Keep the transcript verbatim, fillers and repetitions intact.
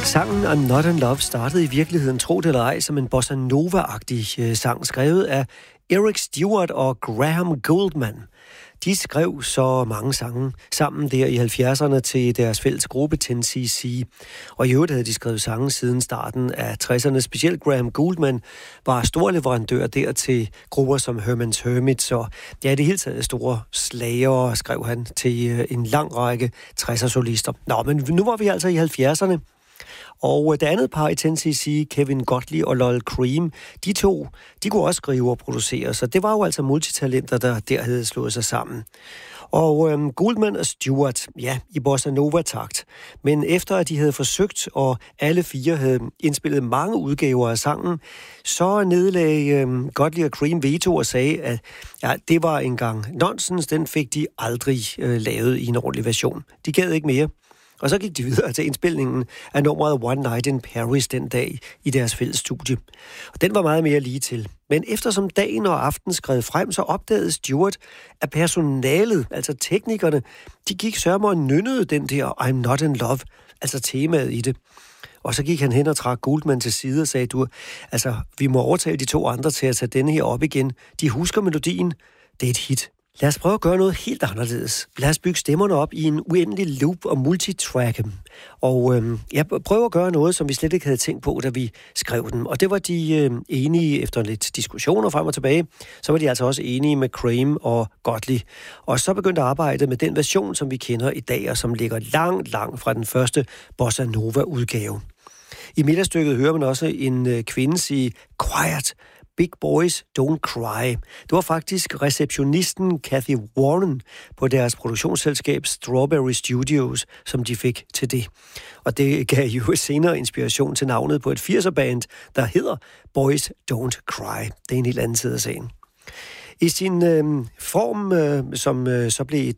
Sangen I'm Not In Love startede i virkeligheden, tro det eller ej, som en bossa nova-agtig øh, sang, skrevet af Eric Stewart og Graham Gouldman. De skrev så mange sange sammen der i halvfjerdserne til deres fælles gruppe ten C C. Og i øvrigt havde de skrevet sange siden starten af tresserne. Specielt Graham Gouldman var stor leverandør der til grupper som Herman's Hermits. Og ja, det hele taget store slager, skrev han til en lang række tresser-solister. Nå, men nu var vi altså i halvfjerdserne. Og det andet par i ten C C, Kevin Godley og Lol Creme, de to, de kunne også skrive og producere, så det var jo altså multitalenter, der der havde slået sig sammen. Og øhm, Gouldman og Stewart, ja, i bossa nova-takt. Men efter at de havde forsøgt, og alle fire havde indspillet mange udgaver af sangen, så nedlagde øhm, Godley og Cream veto og sagde, at ja, det var engang nonsens, den fik de aldrig øh, lavet i en ordentlig version. De gad ikke mere. Og så gik de videre til indspilningen af nummeret One Night in Paris den dag i deres fælles studie. Og den var meget mere lige til. Men eftersom dagen og aftenen skred frem, så opdagede Stewart, at personalet, altså teknikerne, de gik sørme og nynnede den der I'm Not In Love, altså temaet i det. Og så gik han hen og trak Gouldman til side og sagde, du, altså, vi må overtale de to andre til at tage denne her op igen. De husker melodien. Det er et hit. Lad os prøve at gøre noget helt anderledes. Lad os bygge stemmerne op i en uendelig loop og multitrack. Og øhm, jeg prøver at gøre noget, som vi slet ikke havde tænkt på, da vi skrev den. Og det var de øh, enige efter lidt diskussioner frem og tilbage. Så var de altså også enige med Cream og Godley. Og så begyndte arbejdet med den version, som vi kender i dag, og som ligger langt, langt fra den første bossa nova-udgave. I midterstykket hører man også en øh, kvinde sige quiet. Big Boys Don't Cry. Det var faktisk receptionisten Kathy Warren på deres produktionsselskab Strawberry Studios, som de fik til det. Og det gav jo senere inspiration til navnet på et firser-band, der hedder Boys Don't Cry. Det er en helt anden side af sagen. I sin øh, form, øh, som øh, så blev et